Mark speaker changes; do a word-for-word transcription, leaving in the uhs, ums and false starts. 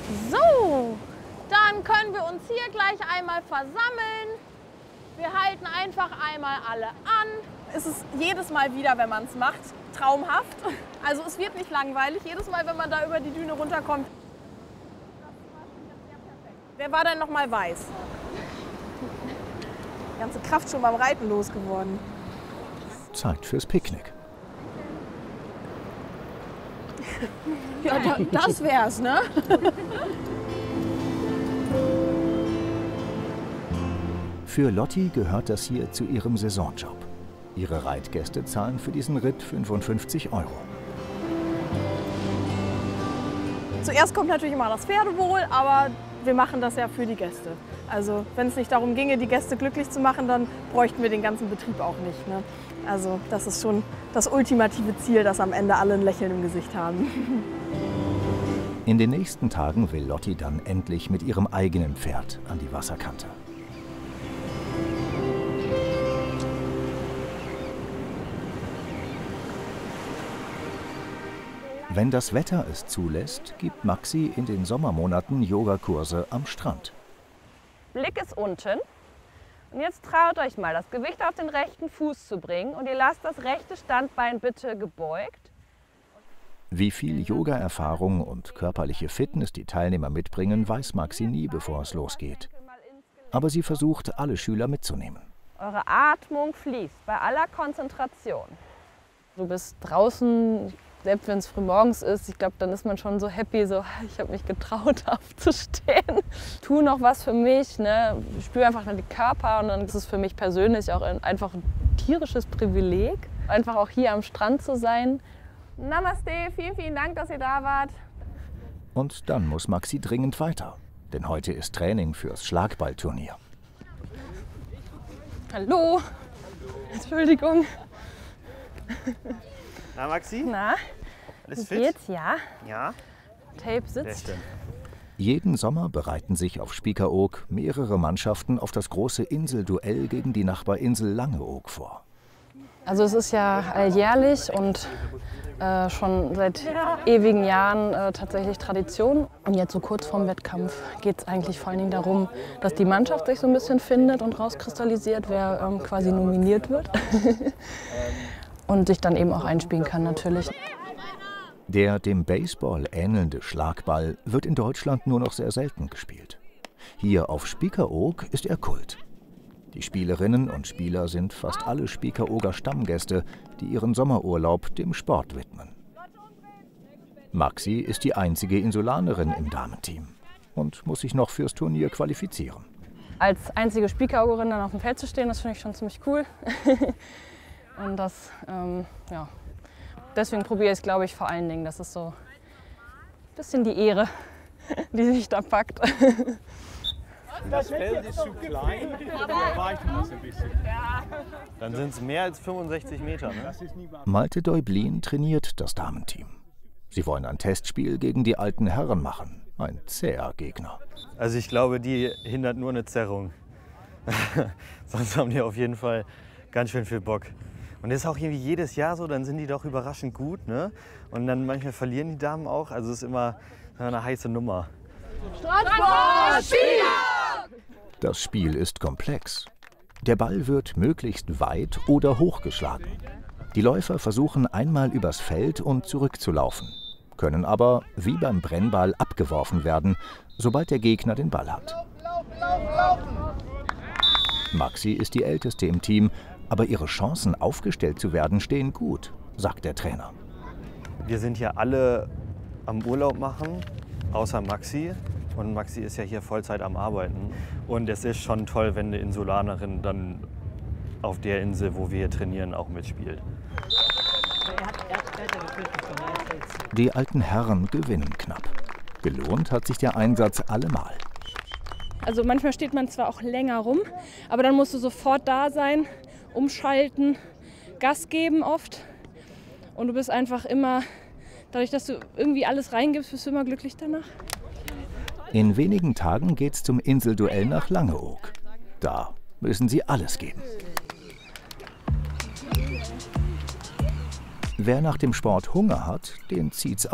Speaker 1: So, dann können wir uns hier gleich einmal versammeln. Wir halten einfach einmal alle an. Es ist jedes Mal wieder, wenn man es macht, traumhaft. Also es wird nicht langweilig, jedes Mal, wenn man da über die Düne runterkommt. Wer war denn noch mal weiß? Die ganze Kraft schon beim Reiten losgeworden.
Speaker 2: Zeit fürs Picknick.
Speaker 1: Ja, das wär's, ne?
Speaker 2: Für Lotti gehört das hier zu ihrem Saisonjob. Ihre Reitgäste zahlen für diesen Ritt fünfundfünfzig Euro.
Speaker 1: Zuerst kommt natürlich immer das Pferdewohl, aber wir machen das ja für die Gäste. Also wenn es nicht darum ginge, die Gäste glücklich zu machen, dann bräuchten wir den ganzen Betrieb auch nicht, ne? Also das ist schon das ultimative Ziel, dass am Ende alle ein Lächeln im Gesicht haben.
Speaker 2: In den nächsten Tagen will Lotti dann endlich mit ihrem eigenen Pferd an die Wasserkante. Wenn das Wetter es zulässt, gibt Maxi in den Sommermonaten Yogakurse am Strand.
Speaker 3: Blick ist unten. Und jetzt traut euch mal, das Gewicht auf den rechten Fuß zu bringen und ihr lasst das rechte Standbein bitte gebeugt.
Speaker 2: Wie viel Yoga-Erfahrung und körperliche Fitness die Teilnehmer mitbringen, weiß Maxi nie, bevor es losgeht. Aber sie versucht, alle Schüler mitzunehmen.
Speaker 3: Eure Atmung fließt bei aller Konzentration. Du bist draußen, selbst wenn es früh morgens ist, ich glaube, dann ist man schon so happy, so ich habe mich getraut aufzustehen. Tu noch was für mich, ne? Spüre einfach den Körper und dann ist es für mich persönlich auch ein, einfach ein tierisches Privileg, einfach auch hier am Strand zu sein. Namaste, vielen, vielen Dank, dass ihr da wart.
Speaker 2: Und dann muss Maxi dringend weiter, denn heute ist Training fürs Schlagballturnier.
Speaker 3: Hallo, Entschuldigung.
Speaker 4: Na, Maxi?
Speaker 3: Na,
Speaker 4: alles
Speaker 3: wie
Speaker 4: fit?
Speaker 3: geht's? Ja.
Speaker 4: Ja.
Speaker 3: Tape sitzt.
Speaker 2: Jeden Sommer bereiten sich auf Spiekeroog mehrere Mannschaften auf das große Inselduell gegen die Nachbarinsel Langeoog vor.
Speaker 3: Also es ist ja alljährlich und äh, schon seit ewigen Jahren äh, tatsächlich Tradition. Und jetzt so kurz vorm Wettkampf geht es eigentlich vor allen Dingen darum, dass die Mannschaft sich so ein bisschen findet und rauskristallisiert, wer ähm, quasi nominiert wird. Und sich dann eben auch einspielen kann natürlich.
Speaker 2: Der dem Baseball ähnelnde Schlagball wird in Deutschland nur noch sehr selten gespielt. Hier auf Spiekeroog ist er Kult. Die Spielerinnen und Spieler sind fast alle Spiekerooger Stammgäste, die ihren Sommerurlaub dem Sport widmen. Maxi ist die einzige Insulanerin im Damenteam und muss sich noch fürs Turnier qualifizieren.
Speaker 3: Als einzige Spiekeroogerin dann auf dem Feld zu stehen, das finde ich schon ziemlich cool. Und das, ähm, ja, deswegen probiere ich es, glaube ich, vor allen Dingen. Das ist so ein bisschen die Ehre, die sich da packt.
Speaker 4: Das Feld ist zu klein, da weichen das ein bisschen. Dann sind es mehr als fünfundsechzig Meter. Ne?
Speaker 2: Malte Deublin trainiert das Damenteam. Sie wollen ein Testspiel gegen die alten Herren machen. Ein zäher Gegner.
Speaker 4: Also ich glaube, die hindert nur eine Zerrung. Sonst haben die auf jeden Fall ganz schön viel Bock. Und das ist auch irgendwie jedes Jahr so, dann sind die doch überraschend gut, ne? Und dann manchmal verlieren die Damen auch, also es ist immer eine heiße Nummer.
Speaker 2: Das Spiel ist komplex. Der Ball wird möglichst weit oder hoch geschlagen. Die Läufer versuchen einmal übers Feld und zurückzulaufen, können aber, wie beim Brennball, abgeworfen werden, sobald der Gegner den Ball hat. Maxi ist die Älteste im Team, aber ihre Chancen, aufgestellt zu werden, stehen gut, sagt der Trainer.
Speaker 4: Wir sind hier alle am Urlaub machen, außer Maxi. Und Maxi ist ja hier Vollzeit am Arbeiten. Und es ist schon toll, wenn eine Insulanerin dann auf der Insel, wo wir hier trainieren, auch mitspielt.
Speaker 2: Die alten Herren gewinnen knapp. Gelohnt hat sich der Einsatz allemal.
Speaker 5: Also manchmal steht man zwar auch länger rum, aber dann musst du sofort da sein, umschalten, Gas geben oft. Und du bist einfach immer, dadurch, dass du irgendwie alles reingibst, bist du immer glücklich danach.
Speaker 2: In wenigen Tagen geht's zum Inselduell nach Langeoog. Da müssen sie alles geben. Wer nach dem Sport Hunger hat, den zieht's